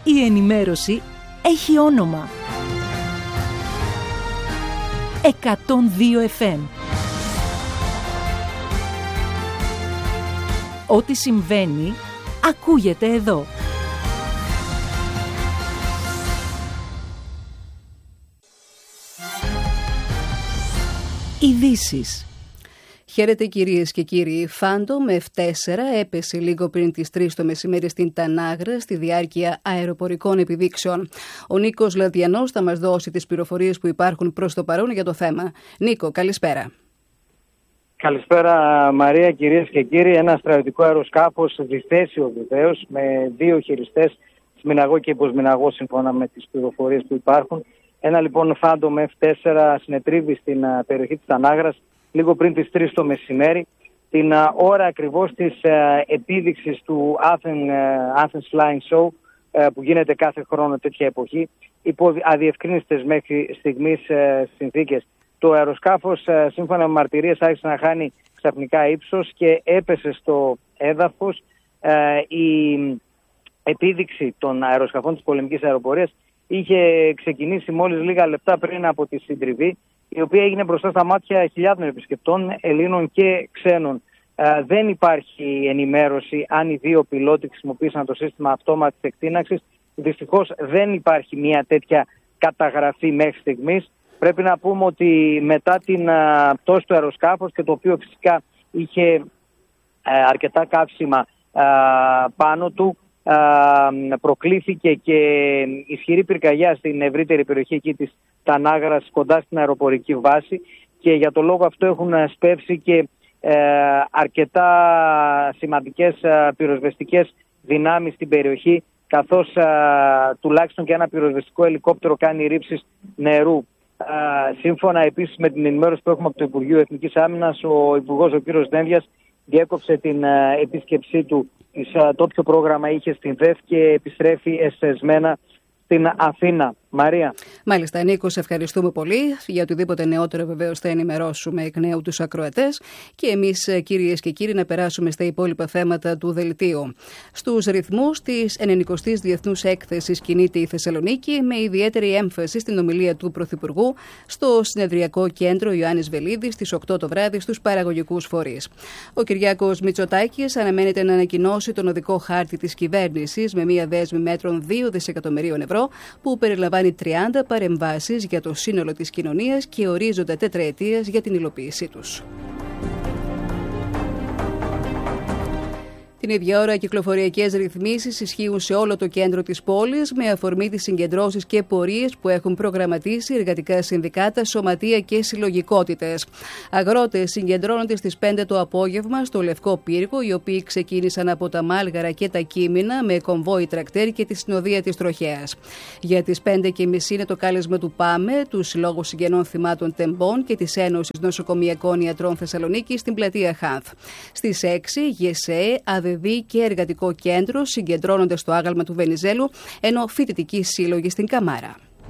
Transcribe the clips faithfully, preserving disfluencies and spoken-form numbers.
Η ενημέρωση έχει όνομα. εκατόν δύο εφ εμ. Ό,τι συμβαίνει, ακούγεται εδώ. Ειδήσεις. Χαίρετε κυρίες και κύριοι. Φάντομ εφ τέσσερα έπεσε λίγο πριν τις τρεις το μεσημέρι στην Τανάγρα στη διάρκεια αεροπορικών επιδείξεων. Ο Νίκος Λαδιανός θα μας δώσει τις πληροφορίες που υπάρχουν προς το παρόν για το θέμα. Νίκο, καλησπέρα. Καλησπέρα Μαρία, κυρίες και κύριοι. Ένα στρατιωτικό αεροσκάφος διθέσιο βεβαίως με δύο χειριστές, σμηναγό και υποσμηναγό σύμφωνα με τις πληροφορίες που υπάρχουν. Ένα λοιπόν Φάντομ εφ τέσσερα συνετρίβει στην περιοχή της Τανάγρας λίγο πριν τις τρεις το μεσημέρι, την uh, ώρα ακριβώς της uh, επίδειξης του Athens, uh, Athens Flying Show uh, που γίνεται κάθε χρόνο τέτοια εποχή. Υπό αδιευκρίνηστες μέχρι στιγμής uh, συνθήκες, το αεροσκάφος uh, σύμφωνα με μαρτυρίες άρχισε να χάνει ξαφνικά ύψος και έπεσε στο έδαφος. Uh, η επίδειξη των αεροσκαφών της πολεμικής αεροπορίας είχε ξεκινήσει μόλις λίγα λεπτά πριν από τη συντριβή, η οποία έγινε μπροστά στα μάτια χιλιάδων επισκεπτών, Ελλήνων και ξένων. Ε, δεν υπάρχει ενημέρωση αν οι δύο πιλότοι χρησιμοποίησαν το σύστημα αυτόματης εκτείναξης. Δυστυχώς δεν υπάρχει μια τέτοια καταγραφή μέχρι στιγμής. Πρέπει να πούμε ότι μετά την α, πτώση του αεροσκάφους, και το οποίο φυσικά είχε α, αρκετά καύσιμα α, πάνω του, προκλήθηκε και ισχυρή πυρκαγιά στην ευρύτερη περιοχή εκεί της Τανάγρας, κοντά στην αεροπορική βάση, και για το λόγο αυτό έχουν σπεύσει και ε, αρκετά σημαντικές ε, πυροσβεστικές δυνάμεις στην περιοχή, καθώς ε, τουλάχιστον και ένα πυροσβεστικό ελικόπτερο κάνει ρήψεις νερού. Ε, σύμφωνα επίσης με την ενημέρωση που έχουμε από το Υπουργείο Εθνικής Άμυνας, ο Υπουργός ο κ. Δένδιας διέκοψε την ε, επίσκεψή του. Το όποιο πρόγραμμα είχε στην ΔΕΘ και επιστρέφει εσεσμένα στην Αθήνα. Μαρία. Μάλιστα, Νίκο, σε ευχαριστούμε πολύ. Για οτιδήποτε νεότερο βεβαίως θα ενημερώσουμε εκ νέου τους ακροατές. Και εμείς, κυρίες και κύριοι, να περάσουμε στα υπόλοιπα θέματα του δελτίου. Στους ρυθμούς της ενενηκοστής Διεθνούς Έκθεσης κινείται η Θεσσαλονίκη, με ιδιαίτερη έμφαση στην ομιλία του Πρωθυπουργού στο συνεδριακό κέντρο Ιωάννης Βελίδης στις οκτώ το βράδυ στους παραγωγικούς φορείς. Ο Κυριάκος Μητσοτάκης αναμένεται να ανακοινώσει τον οδικό χάρτη της κυβέρνησης με μία δέσμη μέτρων δύο δισεκατομμυρίων ευρώ, που περιλαμβάνει τριάντα παρεμβάσεις για το σύνολο της κοινωνίας και ορίζοντα τετραετίας για την υλοποίησή τους. Την ίδια ώρα, κυκλοφοριακές ρυθμίσεις ισχύουν σε όλο το κέντρο της πόλης, με αφορμή τις συγκεντρώσεις και πορείες που έχουν προγραμματίσει εργατικά συνδικάτα, σωματεία και συλλογικότητες. Αγρότες συγκεντρώνονται στις πέντε το απόγευμα στο Λευκό Πύργο, οι οποίοι ξεκίνησαν από τα Μάλγαρα και τα Κείμηνα με κομβόι τρακτέρ και τη συνοδεία της Τροχέας. Για τις πέντε και μισή είναι το κάλεσμα του ΠΑΜΕ, του Συλλόγου Συγγενών Θυμάτων Τεμπών και της Ένωσης Νοσοκομειακών Ιατρών Θεσσαλονίκη στην πλατεία Χάνθ. Στις έξι, ΓΕΣΕ, ΑΔΕΔ και Εργατικό Κέντρο συγκεντρώνονται στο άγαλμα του Βενιζέλου, ενώ φοιτητικοί σύλλογοι στην Καμάρα.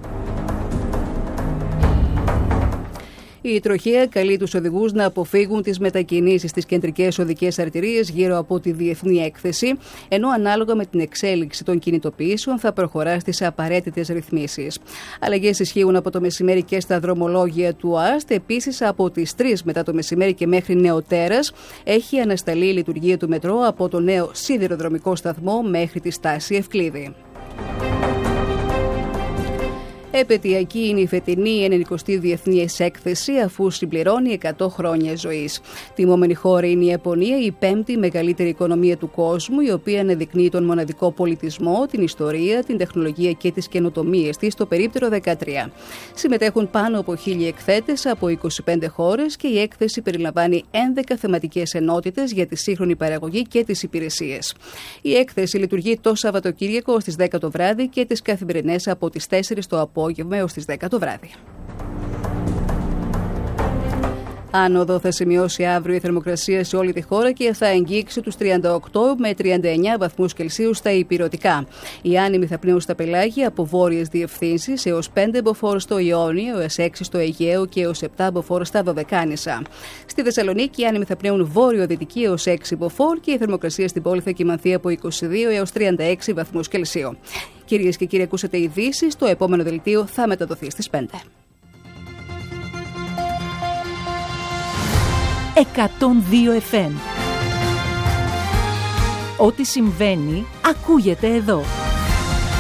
Η Τροχέα καλεί τους οδηγούς να αποφύγουν τις μετακινήσεις στις κεντρικές οδικές αρτηρίες γύρω από τη Διεθνή Έκθεση, ενώ ανάλογα με την εξέλιξη των κινητοποιήσεων θα προχωρά στις απαραίτητες ρυθμίσεις. Αλλαγές ισχύουν από το μεσημέρι και στα δρομολόγια του ΑΣΤ. Επίσης, από τις τρεις μετά το μεσημέρι και μέχρι νεοτέρας έχει ανασταλεί η λειτουργία του μετρό από το νέο σιδηροδρομικό σταθμό μέχρι τη στάση Ευκλήδη. Επαιτειακή είναι η φετινή ενενηκοστή Διεθνής Έκθεση, αφού συμπληρώνει εκατό χρόνια ζωής. Τιμόμενη χώρα είναι η Ιαπωνία, η πέμπτη μεγαλύτερη οικονομία του κόσμου, η οποία αναδεικνύει τον μοναδικό πολιτισμό, την ιστορία, την τεχνολογία και τις καινοτομίες της στο περίπτερο δεκατρία. Συμμετέχουν πάνω από χίλιοι εκθέτες από είκοσι πέντε χώρες και η έκθεση περιλαμβάνει έντεκα θεματικές ενότητες για τη σύγχρονη παραγωγή και τις υπηρεσίες. Η έκθεση λειτουργεί το Σαββατοκύριακο στις δέκα το βράδυ και τις καθημερινές από τις τέσσερις το απόγευμα έως τις δέκα το βράδυ. Άνοδο θα σημειώσει αύριο η θερμοκρασία σε όλη τη χώρα και θα αγγίξει τους τριάντα οκτώ με τριάντα εννέα βαθμούς Κελσίου στα ηπειρωτικά. Οι άνεμοι θα πνέουν στα πελάγια από βόρειες διευθύνσεις έως πέντε μποφόρ στο Ιόνιο, έως έξι στο Αιγαίο και έως επτά μποφόρ στα Δωδεκάνησα. Στη Θεσσαλονίκη οι άνεμοι θα πνέουν βόρειο-δυτική έως έξι μποφόρ και η θερμοκρασία στην πόλη θα κυμανθεί από είκοσι δύο έως τριάντα έξι βαθμούς Κελσίου. Κυρίες και κύριοι, ακούσατε ειδήσεις. Το επόμενο δελτίο θα μεταδοθεί στις πέντε. εκατόν δύο εφ εμ. Ό,τι συμβαίνει, ακούγεται εδώ.